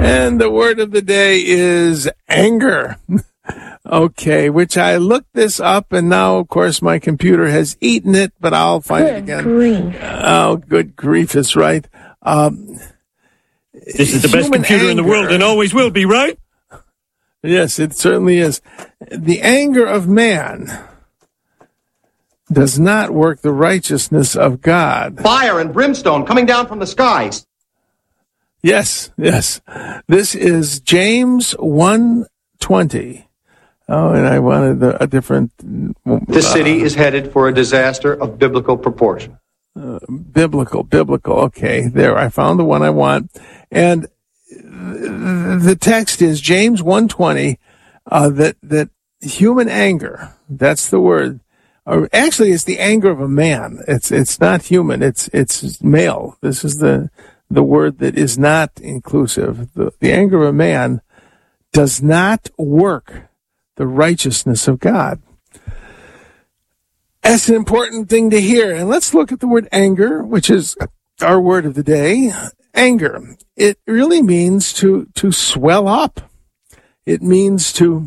And the word of the day is anger. Okay, which I looked this up, and now, of course, my computer has eaten it, but I'll find it again. Grief. Oh, good grief is right. This is the best computer in the world and always will be, right? Yes, it certainly is. The anger of man does not work the righteousness of God. Fire and brimstone coming down from the skies. Yes. This is James 1:20. Oh, and I wanted a different... This city is headed for a disaster of biblical proportion. Biblical. Okay, there, I found the one I want. And the text is James 1:20, that human anger, that's the word. Or actually, it's the anger of a man. It's not human. It's male. This is the word that is not inclusive. The anger of a man does not work the righteousness of God. That's an important thing to hear. And let's look at the word anger, which is our word of the day. Anger. It really means to swell up. It means the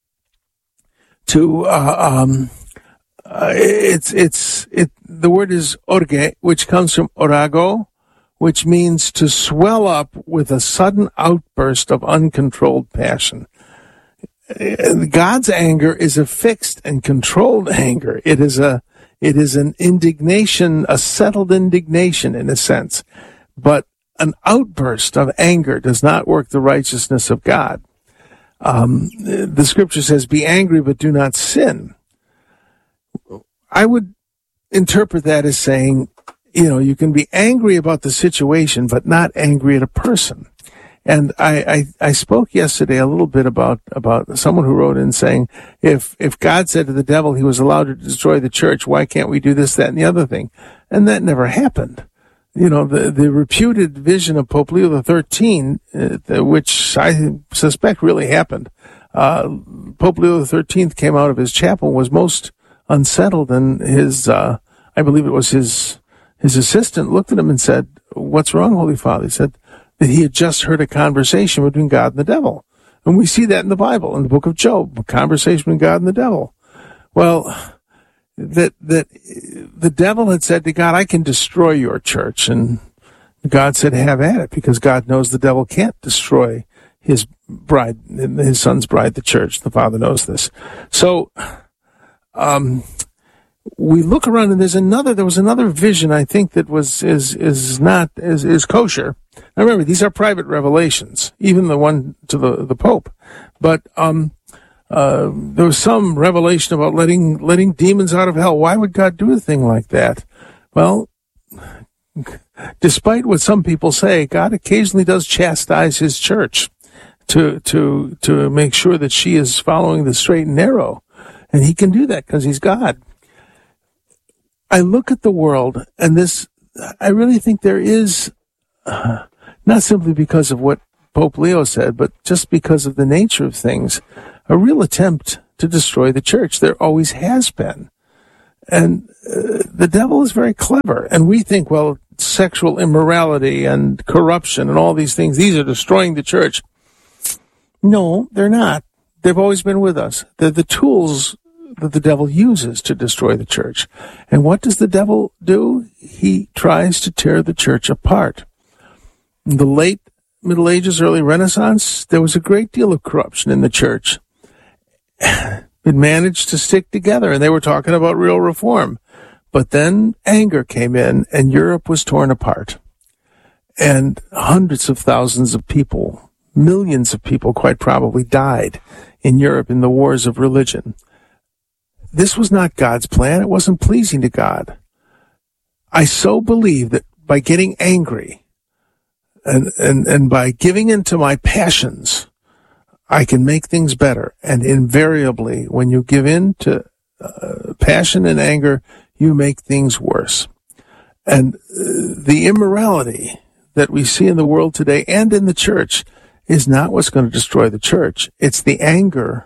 word is orge, which comes from orago, which means to swell up with a sudden outburst of uncontrolled passion. God's anger is a fixed and controlled anger. It is an indignation, a settled indignation in a sense. But an outburst of anger does not work the righteousness of God. The scripture says, be angry, but do not sin. I would interpret that as saying, you can be angry about the situation, but not angry at a person. And I spoke yesterday a little bit about someone who wrote in saying, if God said to the devil he was allowed to destroy the church, why can't we do this, that, and the other thing? And that never happened. The reputed vision of Pope Leo XIII, which I suspect really happened. Pope Leo XIII came out of his chapel, was most unsettled, and I believe it was his assistant looked at him and said, "What's wrong, Holy Father?" He said that he had just heard a conversation between God and the devil. And we see that in the Bible, in the book of Job, a conversation between God and the devil. Well, that the devil had said to God, I can destroy your church. And God said, have at it, because God knows the devil can't destroy his bride, his son's bride, the church. The Father knows this. So, we look around and there was another vision, I think, that is kosher. Now remember, these are private revelations, even the one to the Pope. But there was some revelation about letting demons out of hell. Why would God do a thing like that? Well, despite what some people say, God occasionally does chastise his church to make sure that she is following the straight and narrow. And he can do that because he's God. I look at the world, and I really think there is, not simply because of what Pope Leo said, but just because of the nature of things, a real attempt to destroy the church. There always has been. And the devil is very clever. And we think, well, sexual immorality and corruption and all these things, these are destroying the church. No, they're not. They've always been with us. They're the tools that the devil uses to destroy the church. And what does the devil do? He tries to tear the church apart. In the late Middle Ages, early Renaissance, there was a great deal of corruption in the church. It managed to stick together, and they were talking about real reform. But then anger came in, and Europe was torn apart. And hundreds of thousands of people, millions of people quite probably, died in Europe in the wars of religion. This was not God's plan. It wasn't pleasing to God. I so believe that by getting angry and by giving into my passions, I can make things better. And invariably, when you give in to passion and anger, you make things worse. And the immorality that we see in the world today and in the church is not what's going to destroy the church. It's the anger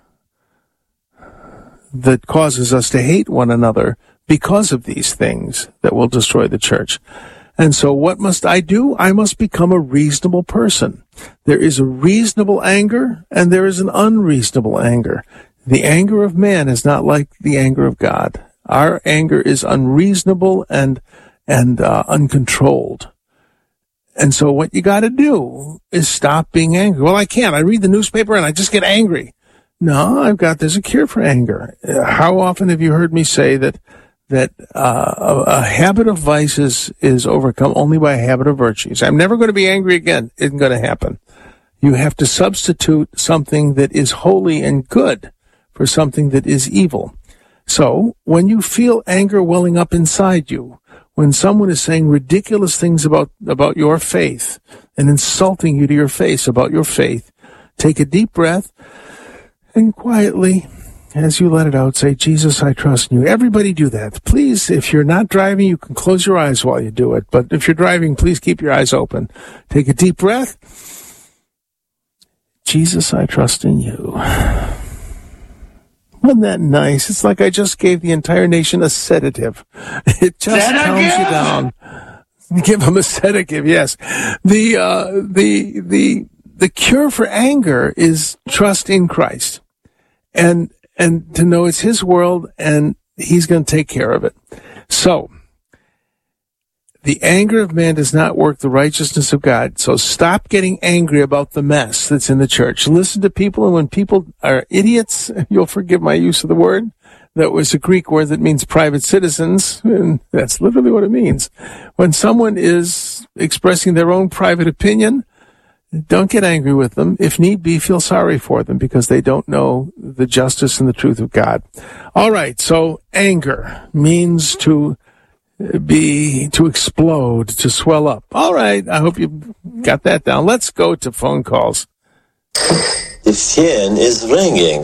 that causes us to hate one another because of these things that will destroy the church. And so what must I do? I must become a reasonable person. There is a reasonable anger and there is an unreasonable anger. The anger of man is not like the anger of God. Our anger is unreasonable and uncontrolled. And so what you got to do is stop being angry. Well, I can't. I read the newspaper and I just get angry. No, there's a cure for anger. How often have you heard me say that a habit of vices is overcome only by a habit of virtues? I'm never going to be angry again. Isn't going to happen. You have to substitute something that is holy and good for something that is evil. So when you feel anger welling up inside you, when someone is saying ridiculous things about your faith and insulting you to your face about your faith, take a deep breath and quietly, as you let it out, say, Jesus, I trust in you. Everybody do that. Please, if you're not driving, you can close your eyes while you do it. But if you're driving, please keep your eyes open. Take a deep breath. Jesus, I trust in you. Wasn't that nice? It's like I just gave the entire nation a sedative. It just calms you down. Give them a sedative, yes. The cure for anger is trust in Christ. And to know it's his world and he's going to take care of it. So, the anger of man does not work the righteousness of God. So stop getting angry about the mess that's in the church. Listen to people, and when people are idiots, you'll forgive my use of the word. That was a Greek word that means private citizens, and that's literally what it means. When someone is expressing their own private opinion, don't get angry with them. If need be, feel sorry for them because they don't know the justice and the truth of God. All right, so anger means to explode, to swell up. All right, I hope you got that down. Let's go to phone calls. The phone is ringing.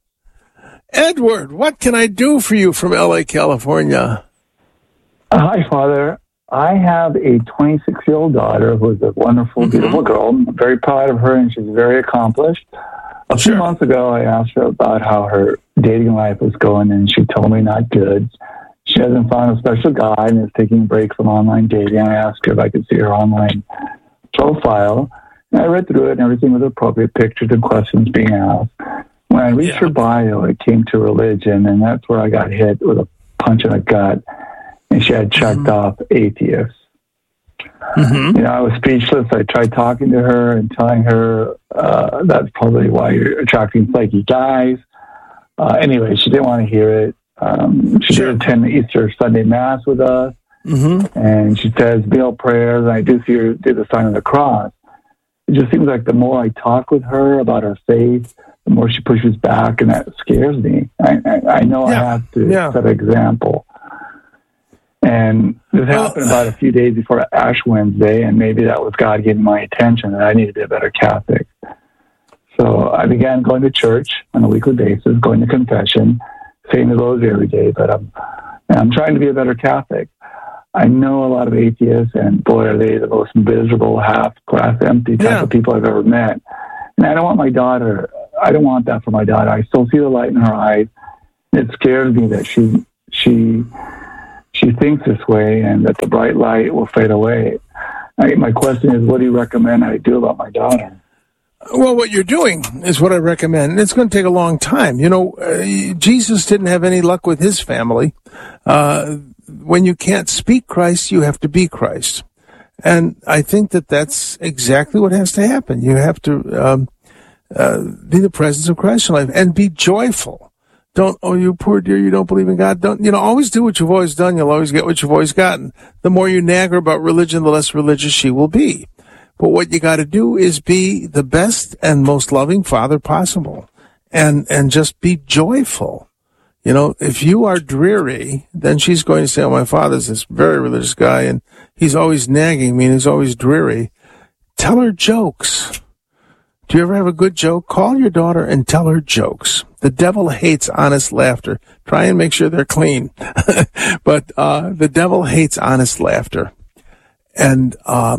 Edward, what can I do for you from LA, California? Hi, Father. I have a 26-year-old daughter who is a wonderful, beautiful girl. I'm very proud of her, and she's very accomplished. A few months ago, I asked her about how her dating life was going, and she told me not good. She hasn't found a special guy and is taking a break from online dating. I asked her if I could see her online profile. And I read through it, and everything was appropriate, pictures and questions being asked. When I reached her bio, it came to religion, and that's where I got hit with a punch in the gut. And she had checked off atheist. You know, I was speechless. I tried talking to her and telling her that's probably why you're attracting flaky guys. Anyway, she didn't want to hear it. She did attend the Easter Sunday Mass with us, and she says meal prayers, and I do see her do the sign of the cross. It just seems like the more I talk with her about her faith, the more she pushes back, and that scares me. I know I have to set an example. And this happened about a few days before Ash Wednesday, and maybe that was God getting my attention, and I need to be a better Catholic. So I began going to church on a weekly basis, going to confession, saying the rosary every day, but I'm trying to be a better Catholic. I know a lot of atheists, and boy, are they the most miserable, half-glass empty type of people I've ever met. And I don't want that for my daughter. I still see the light in her eyes. It scares me that she thinks this way and that the bright light will fade away. My question is, what do you recommend I do about my daughter? Well, what you're doing is what I recommend. It's going to take a long time. You know, Jesus didn't have any luck with his family. When you can't speak Christ, you have to be Christ. And I think that that's exactly what has to happen. You have to be the presence of Christ in life and be joyful. Don't, oh, you poor dear, you don't believe in God. Always do what you've always done. You'll always get what you've always gotten. The more you nag her about religion, the less religious she will be. But what you got to do is be the best and most loving father possible, and just be joyful. You know, if you are dreary, then she's going to say, oh, my father's this very religious guy, and he's always nagging me, and he's always dreary. Tell her jokes. Do you ever have a good joke? Call your daughter and tell her jokes. The devil hates honest laughter. Try and make sure they're clean. But the devil hates honest laughter. And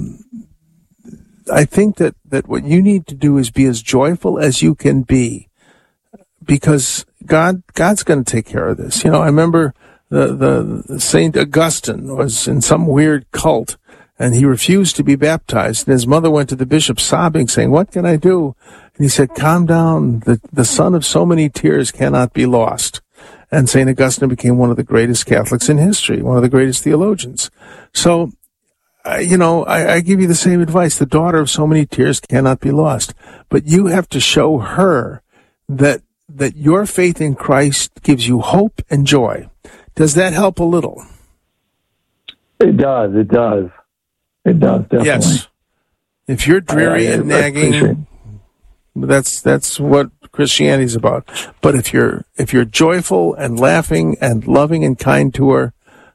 I think that what you need to do is be as joyful as you can be, because God's going to take care of this. You know, I remember the Saint Augustine was in some weird cult, and he refused to be baptized. And his mother went to the bishop sobbing, saying, "What can I do?" And he said, "Calm down. The son of so many tears cannot be lost." And St. Augustine became one of the greatest Catholics in history, one of the greatest theologians. So, I give you the same advice. The daughter of so many tears cannot be lost. But you have to show her that your faith in Christ gives you hope and joy. Does that help a little? It does. It does. It does, definitely. Yes. If you're dreary and nagging, that's what Christianity is about. But if you're joyful and laughing and loving and kind to her,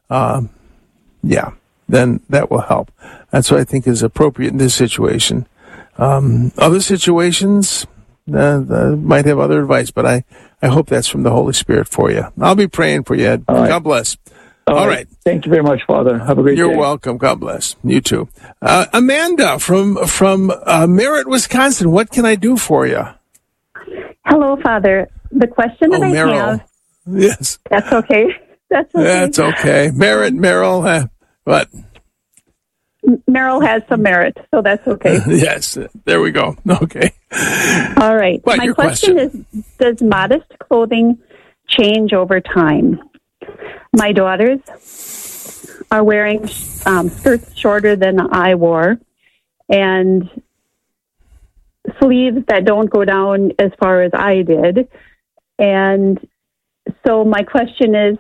then that will help. That's what I think is appropriate in this situation. Other situations might have other advice, but I hope that's from the Holy Spirit for you. I'll be praying for you, Ed. All right. God bless. All right. Thank you very much, Father. Have a great day. You're welcome. God bless. You too. Amanda from Merritt, Wisconsin. What can I do for you? Hello, Father. The question that I Merrill. have... Yes. That's okay. That's okay. That's okay. Merrill, what? Merrill has some merit, so that's okay. Yes. There we go. Okay. All right. What, My your question is, does modest clothing change over time? My daughters are wearing skirts shorter than I wore and sleeves that don't go down as far as I did. And so my question is,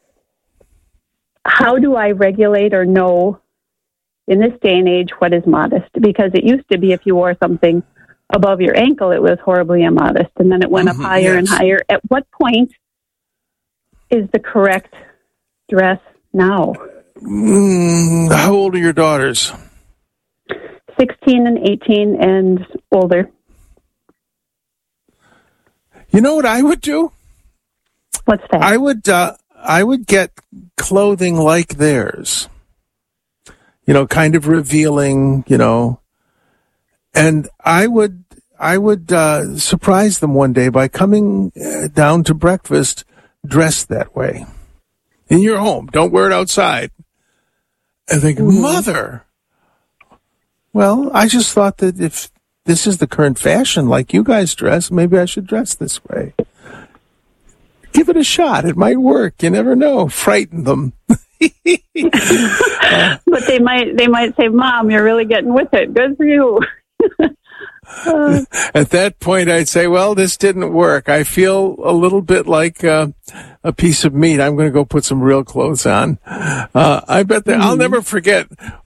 how do I regulate or know in this day and age what is modest? Because it used to be if you wore something above your ankle, it was horribly immodest. And then it went up higher and higher. At what point is the correct dress now? How old are your daughters? 16 and 18 and older. You know what I would do? What's that? I would get clothing like theirs. Kind of revealing, and I would surprise them one day by coming down to breakfast dressed that way. In your home. Don't wear it outside. And think, Mother, well, I just thought that if this is the current fashion, like you guys dress, maybe I should dress this way. Give it a shot. It might work. You never know. Frighten them. But they might say, Mom, you're really getting with it. Good for you. At that point, I'd say, well, this didn't work. I feel a little bit like a piece of meat. I'm going to go put some real clothes on. I bet that I'll never forget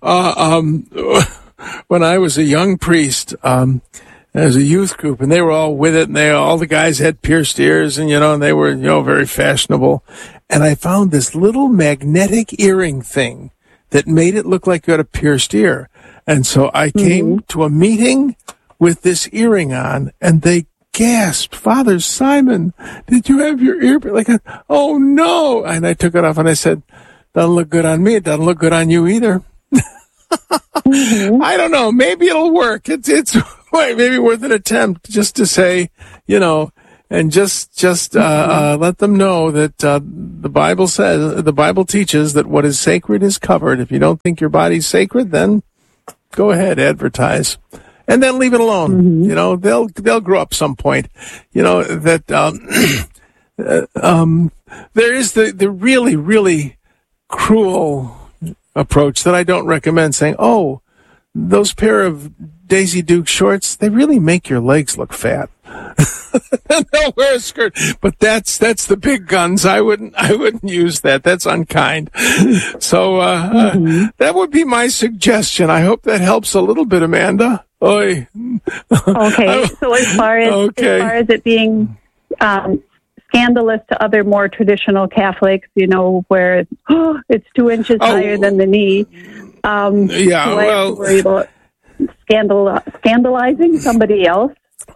when I was a young priest as a youth group, and they were all with it, and all the guys had pierced ears, and and they were very fashionable. And I found this little magnetic earring thing that made it look like you had a pierced ear. And so I came to a meeting with this earring on, and they gasped, Father Simon, did you have your ear? Like, oh no. And I took it off and I said, doesn't look good on me. It doesn't look good on you either. I don't know. Maybe it'll work. It's maybe worth an attempt just to say, and just let them know that the Bible teaches that what is sacred is covered. If you don't think your body's sacred, then go ahead, advertise, and then leave it alone. They'll grow up some point. That there is the really, really cruel approach that I don't recommend, saying, oh, those pair of Daisy Duke shorts, they really make your legs look fat. They'll wear a skirt, but that's the big guns. I wouldn't use that. That's unkind. So that would be my suggestion. I hope that helps a little bit, Amanda. Oy. Okay. So as far as it being scandalous to other more traditional Catholics, where it's 2 inches higher than the knee. Do I have to worry about scandalizing somebody else?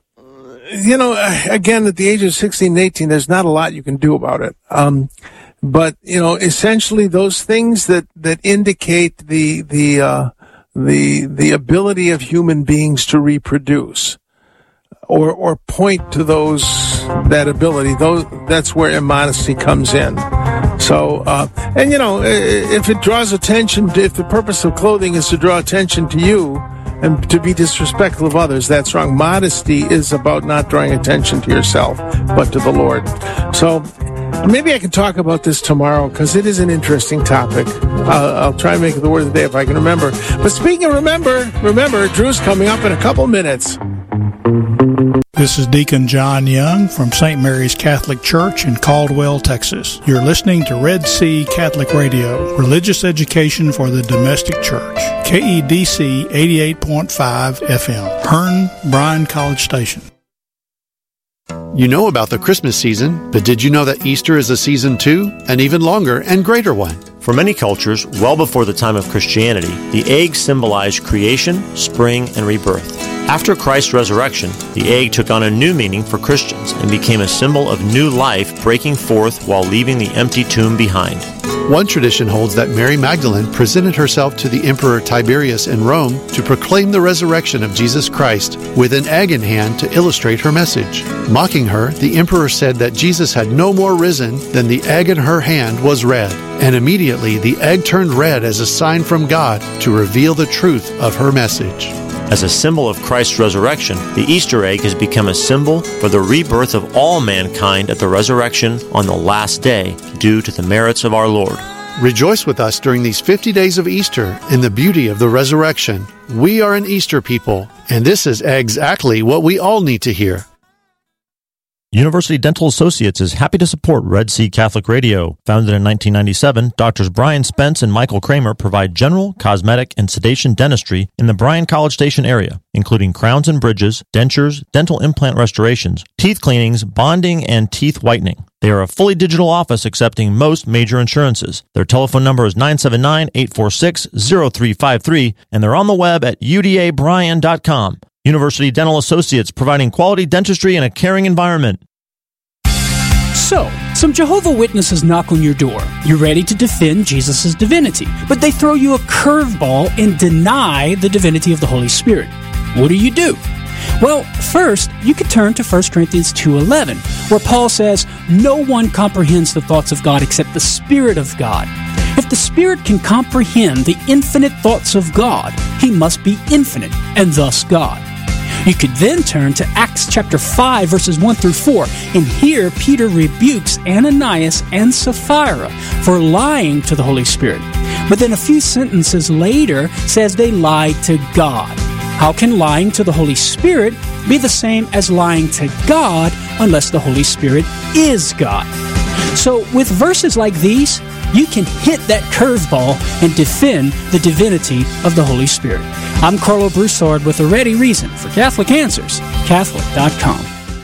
Again, at the age of 16 and 18, there's not a lot you can do about it. But essentially those things that indicate the ability of human beings to reproduce, or point to that ability, that's where immodesty comes in. So, and if it draws attention, if the purpose of clothing is to draw attention to you and to be disrespectful of others, that's wrong. Modesty is about not drawing attention to yourself, but to the Lord. So maybe I can talk about this tomorrow because it is an interesting topic. I'll try and make it the word of the day if I can remember. But speaking of remember, Drew's coming up in a couple minutes. This is Deacon John Young from St. Mary's Catholic Church in Caldwell, Texas. You're listening to Red Sea Catholic Radio, religious education for the domestic church. KEDC 88.5 FM, Hearn, Bryan College Station. You know about the Christmas season, but did you know that Easter is a season too? An even longer and greater one. For many cultures, well before the time of Christianity, the egg symbolized creation, spring, and rebirth. After Christ's resurrection, the egg took on a new meaning for Christians and became a symbol of new life breaking forth while leaving the empty tomb behind. One tradition holds that Mary Magdalene presented herself to the Emperor Tiberius in Rome to proclaim the resurrection of Jesus Christ with an egg in hand to illustrate her message. Mocking her, the emperor said that Jesus had no more risen than the egg in her hand was red, and immediately the egg turned red as a sign from God to reveal the truth of her message. As a symbol of Christ's resurrection, the Easter egg has become a symbol for the rebirth of all mankind at the resurrection on the last day, due to the merits of our Lord. Rejoice with us during these 50 days of Easter in the beauty of the resurrection. We are an Easter people, and this is exactly what we all need to hear. University Dental Associates is happy to support Red Sea Catholic Radio. Founded in 1997, Doctors Brian Spence and Michael Kramer provide general, cosmetic, and sedation dentistry in the Bryan College Station area, including crowns and bridges, dentures, dental implant restorations, teeth cleanings, bonding, and teeth whitening. They are a fully digital office accepting most major insurances. Their telephone number is 979-846-0353, and they're on the web at udabryan.com. University Dental Associates, providing quality dentistry in a caring environment. So, some Jehovah's Witnesses knock on your door. You're ready to defend Jesus' divinity, but they throw you a curveball and deny the divinity of the Holy Spirit. What do? Well, first, you could turn to 1 Corinthians 2:11, where Paul says, "No one comprehends the thoughts of God except the Spirit of God." If the Spirit can comprehend the infinite thoughts of God, He must be infinite, and thus God. You could then turn to Acts chapter 5, verses 1 through 4, and here Peter rebukes Ananias and Sapphira for lying to the Holy Spirit. But then a few sentences later says they lied to God. How can lying to the Holy Spirit be the same as lying to God unless the Holy Spirit is God? So with verses like these, you can hit that curveball and defend the divinity of the Holy Spirit. I'm Carlo Broussard with a ready reason for Catholic Answers, Catholic.com.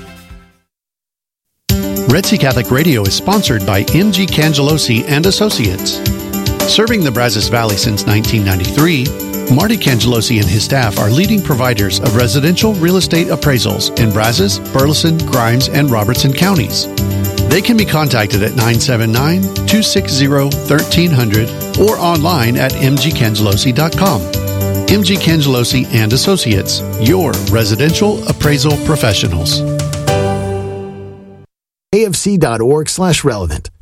Red Sea Catholic Radio is sponsored by M.G. Cangelosi and Associates. Serving the Brazos Valley since 1993, Marty Cangelosi and his staff are leading providers of residential real estate appraisals in Brazos, Burleson, Grimes, and Robertson counties. They can be contacted at 979-260-1300 or online at mgcangelosi.com. M.G. Cangelosi and Associates, your residential appraisal professionals. AFC.org/relevant.